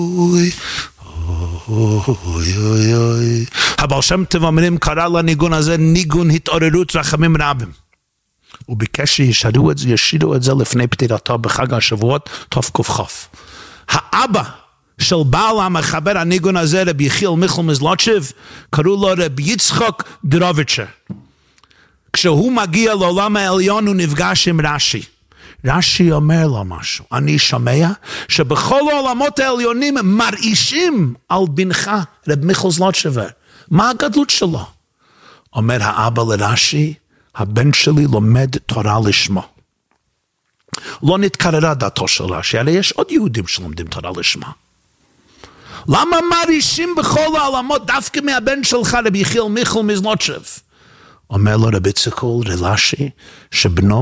הבעל שם טוב אומרים, קרא לניגון הזה ניגון התעוררות רחמים רבים. הוא ביקש שישירו את זה לפני פטירתו בחג השבועות תק"כ. האבא של בעל המחבר הניגון הזה, רבי יחיאל מיכל מזלוטשב, קראו לו רבי יצחק דרוביצ'ר. כשהוא מגיע לעולם העליון הוא נפגש עם רש"י. רש"י אומר לו משהו, אני שומע שבכל העולמות העליונים מרעישים על בנך רבי מיכל זלוטשבר. מה הגדלות שלו? אומר האבא לרש"י, הבן שלי לומד תורה לשמו. לא נתקררה דעתו של רש"י, הרי יש עוד יהודים שלומדים תורה לשמה. למה מרעישים בכל העולמות דווקא מהבן שלך רבי יחיאל מיכל מזלוטשב? אומר לו רבי צקול רש"י שבנו